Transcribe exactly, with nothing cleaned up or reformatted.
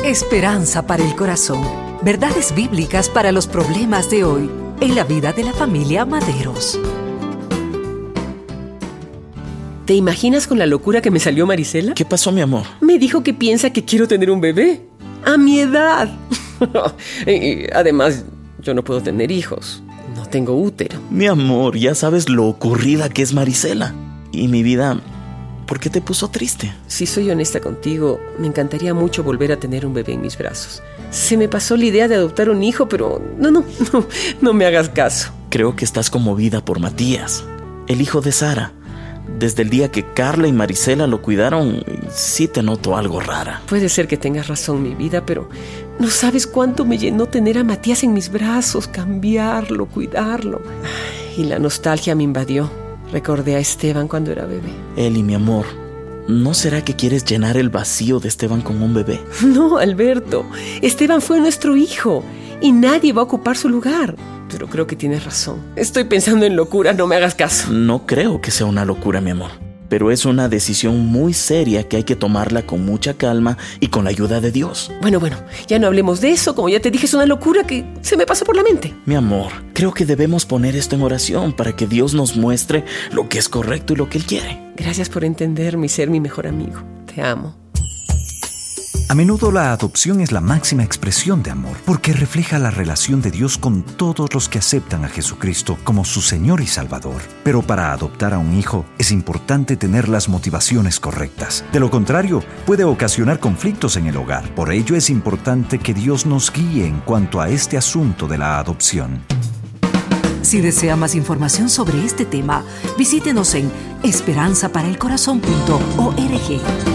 Esperanza para el corazón. Verdades bíblicas para los problemas de hoy en la vida de la familia Maderos. ¿Te imaginas con la locura que me salió Marisela? ¿Qué pasó, mi amor? Me dijo que piensa que quiero tener un bebé. A mi edad. Y además, yo no puedo tener hijos. No tengo útero. Mi amor, ya sabes lo ocurrida que es Marisela. Y mi vida, ¿por qué te puso triste? Si soy honesta contigo, me encantaría mucho volver a tener un bebé en mis brazos. Se me pasó la idea de adoptar un hijo, pero no, no, no, no me hagas caso. Creo que estás conmovida por Matías, el hijo de Sara. Desde el día que Carla y Marisela lo cuidaron, sí te noto algo rara. Puede ser que tengas razón, mi vida, pero no sabes cuánto me llenó tener a Matías en mis brazos, cambiarlo, cuidarlo. Ay, y la nostalgia me invadió. Recordé a Esteban cuando era bebé. Eli, mi amor, ¿no será que quieres llenar el vacío de Esteban con un bebé? No, Alberto. Esteban fue nuestro hijo y nadie va a ocupar su lugar. Pero creo que tienes razón. Estoy pensando en locura, no me hagas caso. No creo que sea una locura, mi amor. Pero es una decisión muy seria que hay que tomarla con mucha calma y con la ayuda de Dios. Bueno, bueno, ya no hablemos de eso. Como ya te dije, es una locura que se me pasa por la mente. Mi amor, creo que debemos poner esto en oración para que Dios nos muestre lo que es correcto y lo que Él quiere. Gracias por entenderme y ser mi mejor amigo. Te amo. A menudo la adopción es la máxima expresión de amor, porque refleja la relación de Dios con todos los que aceptan a Jesucristo como su Señor y Salvador. Pero para adoptar a un hijo es importante tener las motivaciones correctas. De lo contrario, puede ocasionar conflictos en el hogar. Por ello es importante que Dios nos guíe en cuanto a este asunto de la adopción. Si desea más información sobre este tema, visítenos en esperanza para el corazón punto org.